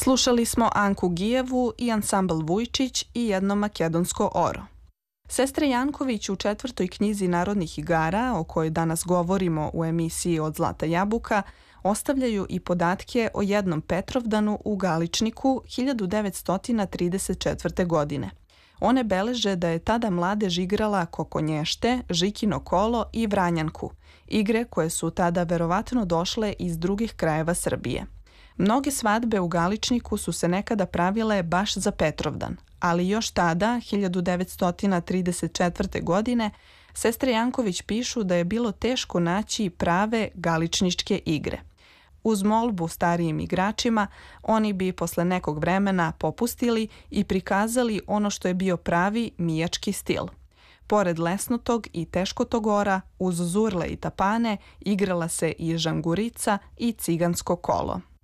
Slušali smo Anku Gijevu i ansambl Vujčić i jedno makedonsko oro. Sestre Janković u 4. knjizi narodnih igara, o kojoj danas govorimo u emisiji Od zlata jabuka, ostavljaju i podatke o jednom Petrovdanu u Galičniku 1934. godine. One beleže da je tada mladež igrala kokonješte, žikino kolo i vranjanku, igre koje su tada verovatno došle iz drugih krajeva Srbije. Mnoge svadbe u Galičniku su se nekada pravile baš za Petrovdan, ali još tada, 1934. godine, sestre Janković pišu da je bilo teško naći prave galičničke igre. Uz molbu starijim igračima, oni bi posle nekog vremena popustili i prikazali ono što je bio pravi mijački stil. Pored lesnutog i teškotog ora, uz zurle i tapane, igrala se i žangurica i cigansko kolo.